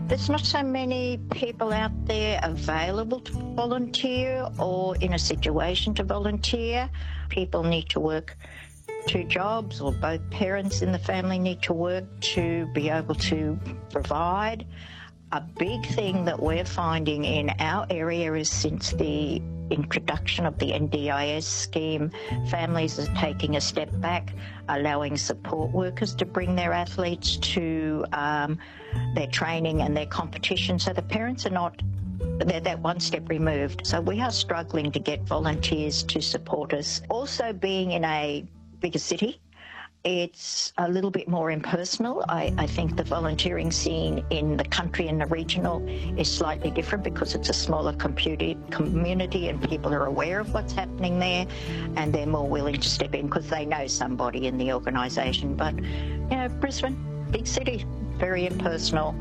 There's not so many people out there available to volunteer or in a situation to volunteer. People need to work 2 jobs, or both parents in the family need to work to be able to provide. A big thing that we're finding in our area is since the introduction of the NDIS scheme, families are taking a step back, allowing support workers to bring their athletes to their training and their competition. So the parents are not, they're that one step removed. So we are struggling to get volunteers to support us. Also, being in a bigger city, it's a little bit more impersonal. I think the volunteering scene in the country and the regional is slightly different because it's a smaller community and people are aware of what's happening there and they're more willing to step in because they know somebody in the organisation. But, you know, Brisbane, big city, very impersonal,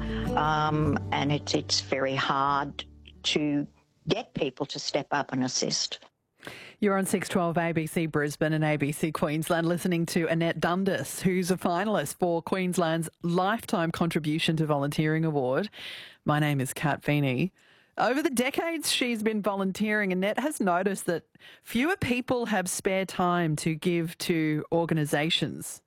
and it's very hard to get people to step up and assist. You're on 612 ABC Brisbane and ABC Queensland, listening to Annette Dundas, who's a finalist for Queensland's Lifetime Contribution to Volunteering Award. My name is Kat Feeney. Over the decades she's been volunteering, Annette has noticed that fewer people have spare time to give to organisations.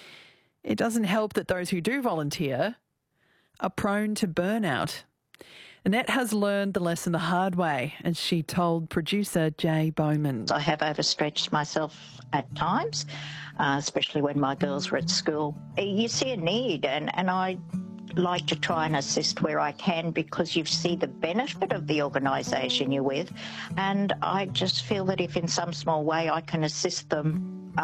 It doesn't help that those who do volunteer are prone to burnout. Annette has learned the lesson the hard way, and she told producer Jay Bowman. I have overstretched myself at times, especially when my girls were at school. You see a need, and I like to try and assist where I can because you see the benefit of the organisation you're with, and I just feel that if in some small way I can assist them,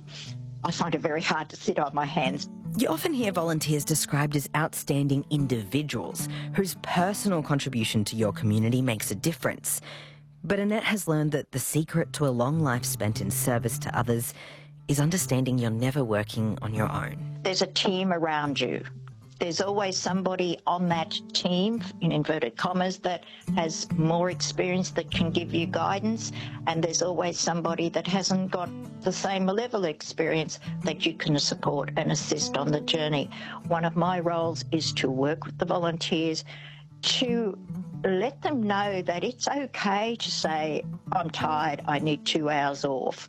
I find it very hard to sit on my hands. You often hear volunteers described as outstanding individuals whose personal contribution to your community makes a difference. But Annette has learned that the secret to a long life spent in service to others is understanding you're never working on your own. There's a team around you. There's always somebody on that team, in inverted commas, that has more experience that can give you guidance, and there's always somebody that hasn't got the same level of experience that you can support and assist on the journey. One of my roles is to work with the volunteers to let them know that it's okay to say, I'm tired, I need 2 hours off.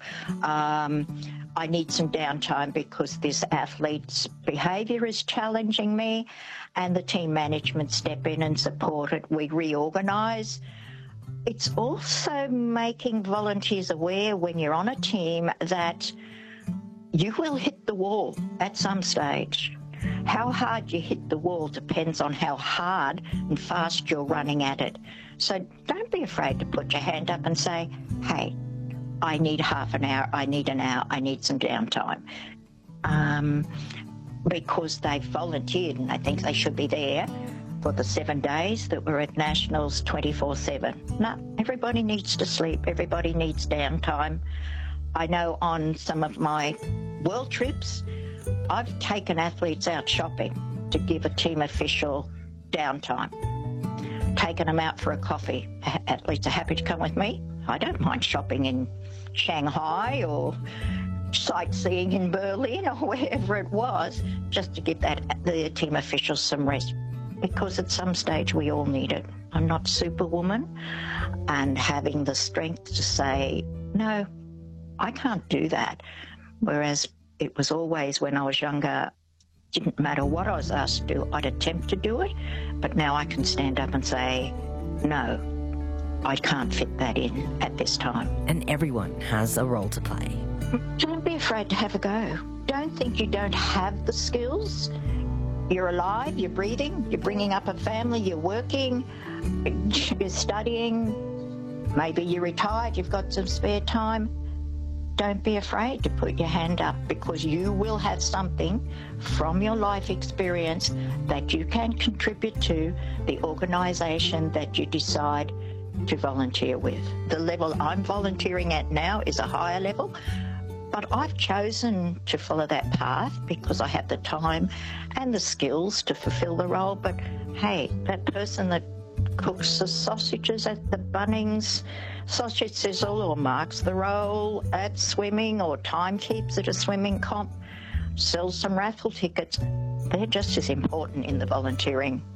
I need some downtime because this athlete's behaviour is challenging me, and the team management step in and support it. We reorganise. It's also making volunteers aware when you're on a team that you will hit the wall at some stage. How hard you hit the wall depends on how hard and fast you're running at it. So don't be afraid to put your hand up and say, hey, I need half an hour, I need an hour, I need some downtime. Because they've volunteered and I think they should be there for the 7 days that we're at Nationals 24/7. No, everybody needs to sleep, everybody needs downtime. I know on some of my world trips, I've taken athletes out shopping to give a team official downtime. Taken them out for a coffee. Athletes are happy to come with me. I don't mind shopping in Shanghai or sightseeing in Berlin or wherever it was, just to give the team officials some rest, because at some stage we all need it. I'm not Superwoman, and having the strength to say, no, I can't do that. Whereas it was always when I was younger, didn't matter what I was asked to do, I'd attempt to do it, but now I can stand up and say, no, I can't fit that in at this time. And everyone has a role to play. Don't be afraid to have a go. Don't think you don't have the skills. You're alive, you're breathing, you're bringing up a family, you're working, you're studying, maybe you're retired, you've got some spare time. Don't be afraid to put your hand up, because you will have something from your life experience that you can contribute to the organisation that you decide to volunteer with. The level I'm volunteering at now is a higher level, but I've chosen to follow that path because I have the time and the skills to fulfil the role. But hey, that person that cooks the sausages at the Bunnings sausage sizzle, or marks the roll at swimming, or timekeeps at a swimming comp, sells some raffle tickets, they're just as important in the volunteering